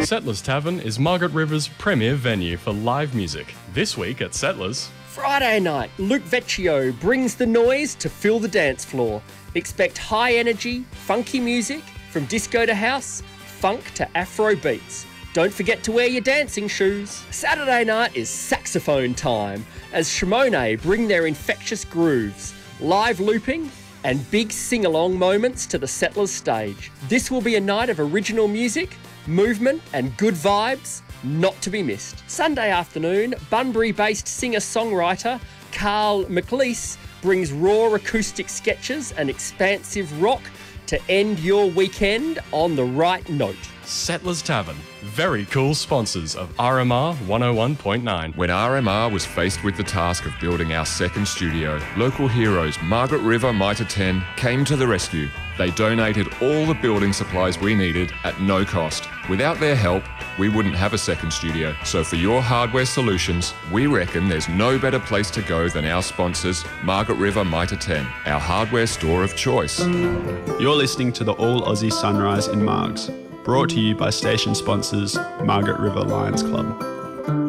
Settlers Tavern is Margaret River's premier venue for live music. This week at Settlers... Friday night, Luke Vecchio brings the noise to fill the dance floor. Expect high energy, funky music from disco to house, funk to Afro beats. Don't forget to wear your dancing shoes. Saturday night is saxophone time as Shimone bring their infectious grooves, live looping and big sing-along moments to the Settlers stage. This will be a night of original music, movement and good vibes, not to be missed. Sunday afternoon, Bunbury-based singer-songwriter Carl McLeese brings raw acoustic sketches and expansive rock to end your weekend on the right note. Settlers Tavern, very cool sponsors of RMR 101.9. When RMR was faced with the task of building our second studio, local heroes Margaret River Mitre 10 came to the rescue. They donated all the building supplies we needed at no cost. Without their help, we wouldn't have a second studio. So for your hardware solutions, we reckon there's no better place to go than our sponsors, Margaret River Mitre 10, our hardware store of choice. You're listening to the All Aussie Sunrise in Margs, brought to you by station sponsors Margaret River Lions Club.